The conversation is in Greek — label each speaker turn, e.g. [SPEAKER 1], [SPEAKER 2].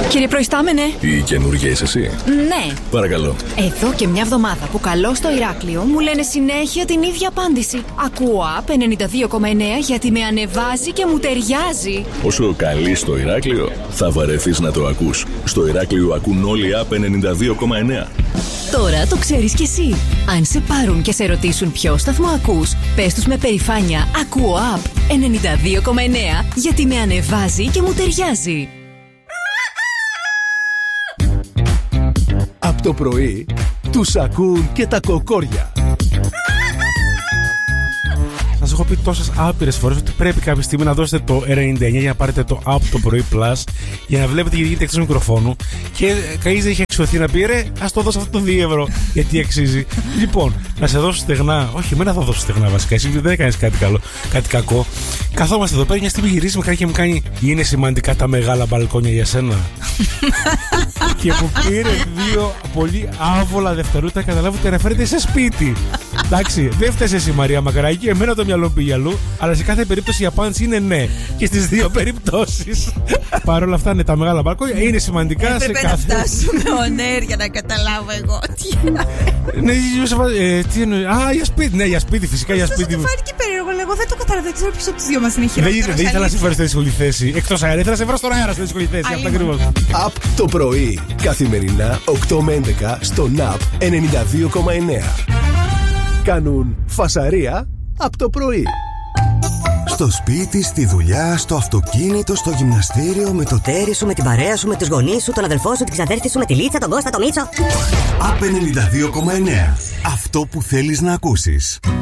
[SPEAKER 1] Κύριε Προϊστάμενε.
[SPEAKER 2] Η καινούργια είσαι εσύ?
[SPEAKER 1] Ναι.
[SPEAKER 2] Παρακαλώ.
[SPEAKER 1] Εδώ και μια εβδομάδα που καλώ στο Ηράκλειο μου λένε συνέχεια την ίδια απάντηση. Ακούω ΑΠ 92,9 γιατί με ανεβάζει και μου ταιριάζει.
[SPEAKER 2] Όσο καλεί στο Ηράκλειο, θα βαρεθείς να το ακούς. Στο Ηράκλειο ακούν όλοι ΑΠ 92,9.
[SPEAKER 1] Τώρα το ξέρεις κι εσύ. Αν σε πάρουν και σε ρωτήσουν ποιο σταθμό ακούς, πες τους με περηφάνεια ακούω ΑΠ 92,9 γιατί με ανεβάζει και μου ταιριάζει.
[SPEAKER 3] Από το πρωί τους ακούν και τα κοκόρια.
[SPEAKER 4] Σας έχω πει τόσες άπειρες φορές ότι πρέπει κάποια στιγμή να δώσετε το 99 για να πάρετε το App το πρωί Plus για να βλέπετε γιατί γίνεται εκτός μικροφόνου. Και κανείς δεν έχει αξιωθεί να πει ρε, ας το δώσω αυτό το 2 ευρώ γιατί αξίζει. Λοιπόν, να σε δώσω στεγνά. Όχι, εμένα θα δώσω στεγνά βασικά. Εσύ δεν έκανες κάτι καλό, κάτι κακό. Καθόμαστε εδώ πέρα μια στιγμή γυρίζει με κάτι και μου κάνει είναι σημαντικά τα μεγάλα μπαλκόνια για σένα. Και μου πήρε 2 πολύ άβολα δευτερόλεπτα να καταλάβω ότι αναφέρεται σε σπίτι. Εντάξει, δεν φταίει εσύ Μαρία Μακαράκη, εμένα το μυαλό πήγε αλλού, αλλά σε κάθε περίπτωση η απάντηση είναι ναι. Και στις 2 περιπτώσεις. Παρ' όλα αυτά, ναι, τα μεγάλα μπαλκόνια είναι σημαντικά σε κάθε.
[SPEAKER 5] Πρέπει να φτάσουμε on air για να καταλάβω εγώ.
[SPEAKER 4] Ναι, τι εννοεί. Α, για σπίτι, ναι, για σπίτι, φυσικά για σπίτι.
[SPEAKER 5] Αυτό φάνηκε περίεργο, εγώ δεν το κατάλαβα. Δεν ξέρω ποιος από τους δύο μας είναι χειρότερος.
[SPEAKER 4] Δεν ήθελα να σε φέρω στη δύσκολη θέση. Εκτός αέρα, ήθελα να σε βρω στον αέρα στη δύσκολη θέση. Αυτό ακριβώς.
[SPEAKER 3] ΑΠ το πρωί, καθημερινά 8 με 11 στο ΝΑΠ 92,9. Κάνουν φασαρία από το πρωί.
[SPEAKER 6] Στο σπίτι, στη δουλειά, στο αυτοκίνητο, στο γυμναστήριο, με το
[SPEAKER 7] τέρι σου, με την παρέα σου, με τους γονείς σου, τον αδελφό σου, την ξαδέρφη σου, με τη Λίτσα, τον Κώστα, τον Μίτσο.
[SPEAKER 6] ΑΠ 92,9. Αυτό που θέλεις να ακούσεις.